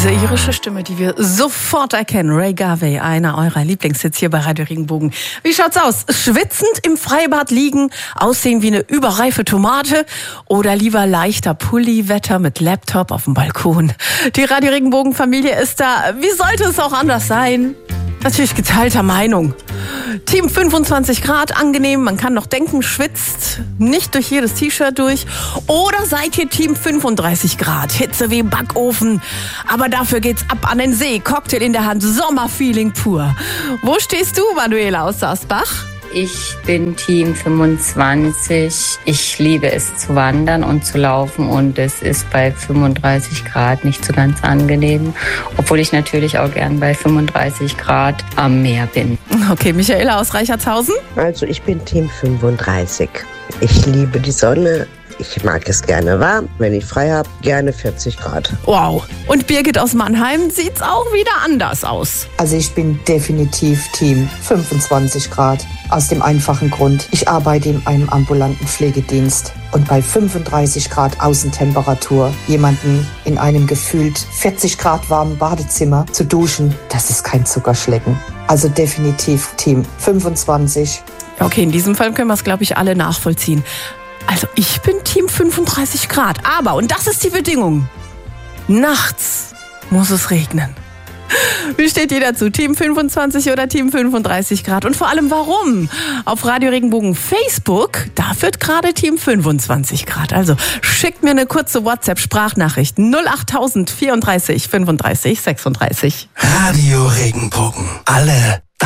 Diese irische Stimme, die wir sofort erkennen. Ray Garvey, einer eurer Lieblingshits hier bei Radio Regenbogen. Wie schaut's aus? Schwitzend im Freibad liegen, aussehen wie eine überreife Tomate oder lieber leichter Pulliwetter mit Laptop auf dem Balkon? Die Radio Regenbogen Familie ist da. Wie sollte es auch anders sein? Natürlich geteilter Meinung. Team 25 Grad, angenehm, man kann noch denken, schwitzt nicht durch jedes T-Shirt durch. Oder seid ihr Team 35 Grad, Hitze wie im Backofen, aber dafür geht's ab an den See, Cocktail in der Hand, Sommerfeeling pur. Wo stehst du, Manuela aus Sarsbach? Ich bin Team 25. Ich liebe es zu wandern und zu laufen und es ist bei 35 Grad nicht so ganz angenehm, obwohl ich natürlich auch gern bei 35 Grad am Meer bin. Okay, Michaela aus Reichertshausen? Also ich bin Team 35. Ich liebe die Sonne. Ich mag es gerne warm. Wenn ich frei habe, gerne 40 Grad. Wow. Und Birgit aus Mannheim sieht's auch wieder anders aus. Also ich bin definitiv Team 25 Grad. Aus dem einfachen Grund, ich arbeite in einem ambulanten Pflegedienst. Und bei 35 Grad Außentemperatur jemanden in einem gefühlt 40 Grad warmen Badezimmer zu duschen, das ist kein Zuckerschlecken. Also definitiv Team 25. Okay, in diesem Fall können wir es, glaube ich, alle nachvollziehen. Also ich bin Team 35 Grad, aber, und das ist die Bedingung, nachts muss es regnen. Wie steht ihr dazu? Team 25 oder Team 35 Grad? Und vor allem warum? Auf Radio Regenbogen Facebook, da wird gerade Team 25 Grad. Also schickt mir eine kurze WhatsApp-Sprachnachricht 08000 34 35 36. Radio Regenbogen. Alle